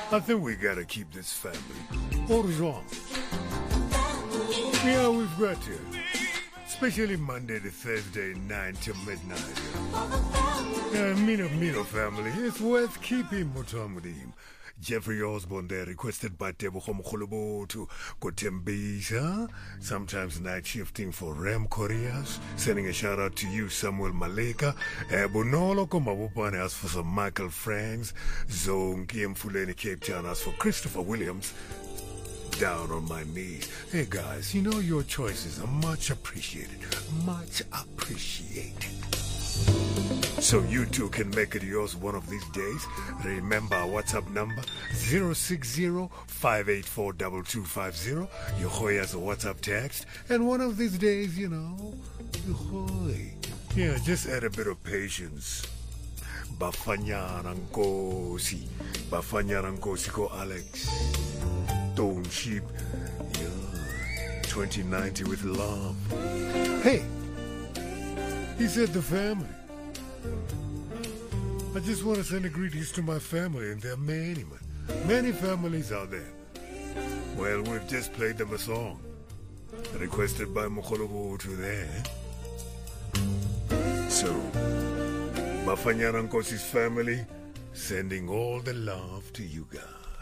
I think we gotta keep this family. Urgent. Yeah, we've got to. Especially Monday to Thursday, 9 to midnight. Mino family, it's worth keeping Mutamudim. Jeffrey Osborne there, requested by Tebogo Mkhulubo to Kotembisa, sometimes night shifting for Ram Koreas. Sending a shout out to you, Samuel Maleka. Bonolo Komabupane asks for some Michael Franks. Zonki Mfuleni Cape Town asks for Christopher Williams. Down on my knees. Hey guys, you know your choices are much appreciated. Much appreciated. So you too can make it yours one of these days. Remember our WhatsApp number 060-584-2250. Yohoy has a WhatsApp text. And one of these days, you know, Yohoy. Yeah, just add a bit of patience. Bafanyana Nkosi. Bafanyana Nkosi ko Alex. Stone Sheep. Yeah. 2090 with love. Hey! He said the family. I just want to send greetings to my family, and there are many families out there. Well, we've just played them a song requested by Mkhulubo to there. So, Bafanyana Nkosi's family sending all the love to you guys.